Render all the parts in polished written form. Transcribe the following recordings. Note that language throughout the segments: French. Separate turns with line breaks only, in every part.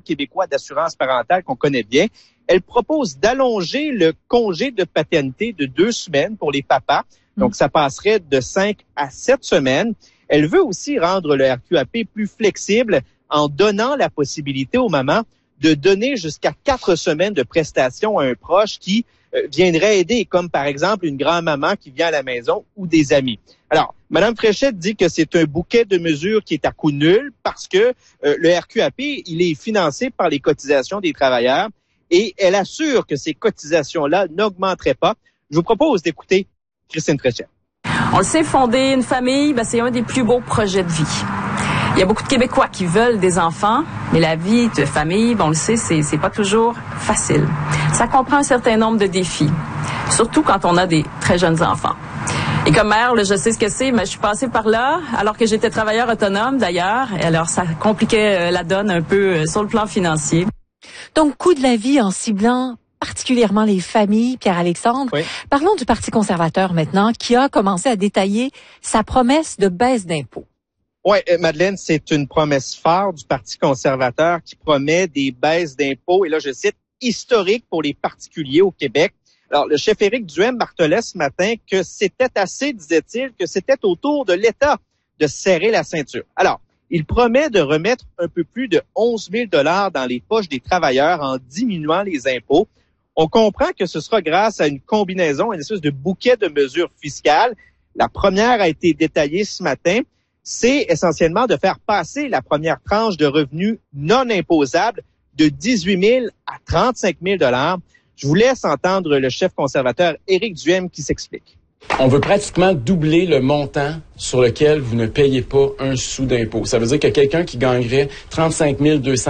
québécois d'assurance parentale qu'on connaît bien. Elle propose d'allonger le congé de paternité de 2 semaines pour les papas. Donc, ça passerait de 5 à 7 semaines. Elle veut aussi rendre le RQAP plus flexible en donnant la possibilité aux mamans de donner jusqu'à 4 semaines de prestations à un proche qui viendrait aider, comme par exemple une grand-maman qui vient à la maison ou des amis. Alors, Mme Fréchette dit que c'est un bouquet de mesures qui est à coût nul parce que le RQAP, il est financé par les cotisations des travailleurs et elle assure que ces cotisations-là n'augmenteraient pas. Je vous propose d'écouter Christine Fréchette.
On le sait, fonder une famille, c'est un des plus beaux projets de vie. Il y a beaucoup de Québécois qui veulent des enfants, mais la vie de famille, on le sait, c'est pas toujours facile. Ça comprend un certain nombre de défis, surtout quand on a des très jeunes enfants. Et comme mère, je sais ce que c'est, mais je suis passée par là, alors que j'étais travailleur autonome d'ailleurs, et alors ça compliquait la donne un peu sur le plan financier.
Donc, coût de la vie en ciblant particulièrement les familles, Pierre-Alexandre. Oui. Parlons du Parti conservateur maintenant, qui a commencé à détailler sa promesse de baisse d'impôts.
Oui, Madeleine, c'est une promesse phare du Parti conservateur qui promet des baisses d'impôts, et là je cite, historiques pour les particuliers au Québec. Alors, le chef Éric Duhaime martelait ce matin que c'était assez, disait-il, que c'était au tour de l'État de serrer la ceinture. Alors, il promet de remettre un peu plus de 11 000 $ dans les poches des travailleurs en diminuant les impôts. On comprend que ce sera grâce à une combinaison, une espèce de bouquet de mesures fiscales. La première a été détaillée ce matin. C'est essentiellement de faire passer la première tranche de revenus non imposables de 18 000 à 35 000 $. Je vous laisse entendre le chef conservateur Éric Duhaime qui s'explique.
On veut pratiquement doubler le montant sur lequel vous ne payez pas un sou d'impôt. Ça veut dire que quelqu'un qui gagnerait 35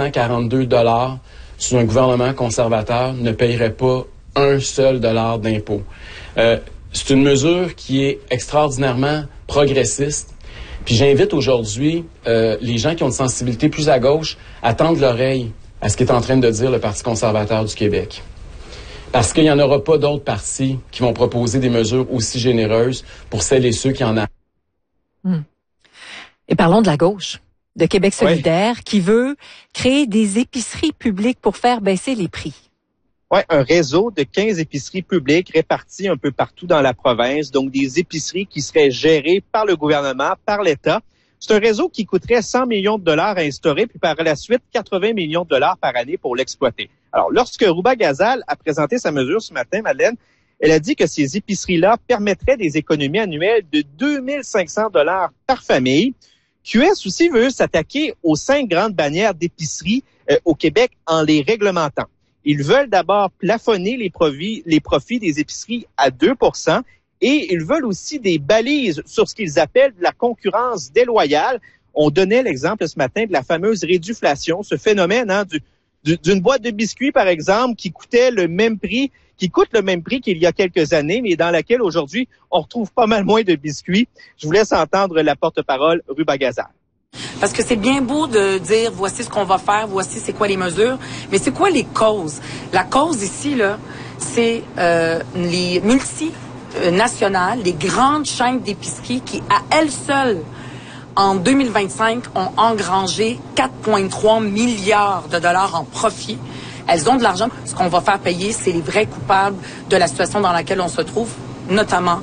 242 $ sous un gouvernement conservateur ne payerait pas un seul dollar d'impôt. C'est une mesure qui est extraordinairement progressiste. Puis j'invite aujourd'hui les gens qui ont une sensibilité plus à gauche à tendre l'oreille à ce qu'est en train de dire le Parti conservateur du Québec. Parce qu'il n'y en aura pas d'autres partis qui vont proposer des mesures aussi généreuses pour celles et ceux qui en ont.
Et parlons de la gauche, de Québec solidaire, qui veut créer des épiceries publiques pour faire baisser les prix.
Oui, un réseau de 15 épiceries publiques réparties un peu partout dans la province, donc des épiceries qui seraient gérées par le gouvernement, par l'État. C'est un réseau qui coûterait 100 millions de dollars à instaurer, puis par la suite 80 millions de dollars par année pour l'exploiter. Alors, lorsque Rouba-Gazal a présenté sa mesure ce matin, Madeleine, elle a dit que ces épiceries-là permettraient des économies annuelles de 2 500 $ par famille. QS aussi veut s'attaquer aux 5 grandes bannières d'épicerie au Québec en les réglementant. Ils veulent d'abord plafonner les profits des épiceries à 2 % et ils veulent aussi des balises sur ce qu'ils appellent de la concurrence déloyale. On donnait l'exemple ce matin de la fameuse réduflation, ce phénomène d'une boîte de biscuits, par exemple, qui coûte le même prix qu'il y a quelques années, mais dans laquelle aujourd'hui, on retrouve pas mal moins de biscuits. Je vous laisse entendre la porte-parole Rouba-Gazal.
Parce que c'est bien beau de dire voici ce qu'on va faire, voici c'est quoi les mesures, mais c'est quoi les causes? La cause ici, là, c'est les multinationales, les grandes chaînes d'épicerie qui, à elles seules, en 2025, ont engrangé 4,3 milliards de dollars en profit. Elles ont de l'argent. Ce qu'on va faire payer, c'est les vrais coupables de la situation dans laquelle on se trouve, notamment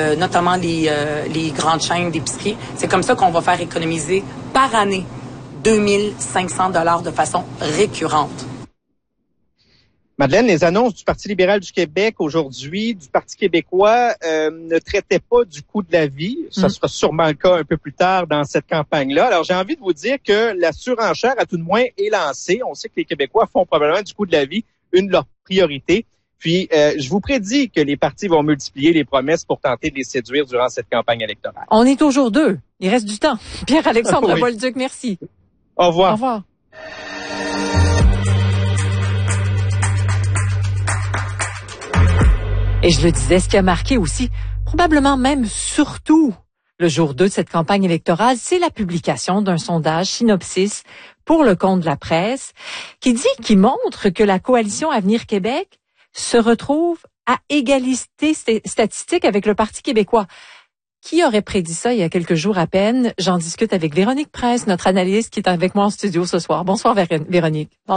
les grandes chaînes d'épicerie. C'est comme ça qu'on va faire économiser par année 2 500 $ de façon récurrente.
Madeleine, les annonces du Parti libéral du Québec aujourd'hui, du Parti québécois, ne traitaient pas du coût de la vie. Ça sera sûrement le cas un peu plus tard dans cette campagne-là. Alors, j'ai envie de vous dire que la surenchère, à tout de moins, est lancée. On sait que les Québécois font probablement du coût de la vie une de leurs priorités. Puis, je vous prédis que les partis vont multiplier les promesses pour tenter de les séduire durant cette campagne électorale.
On est au jour 2. Il reste du temps. Pierre-Alexandre Bolduc, merci.
Au revoir.
Au revoir. Et je le disais, ce qui a marqué aussi, probablement même surtout le jour 2 de cette campagne électorale, c'est la publication d'un sondage Synopsis pour le compte de la presse qui montre que la coalition Avenir Québec se retrouve à égalité statistique avec le Parti québécois. Qui aurait prédit ça il y a quelques jours à peine? J'en discute avec Véronique Prince, notre analyste qui est avec moi en studio ce soir. Bonsoir Véronique.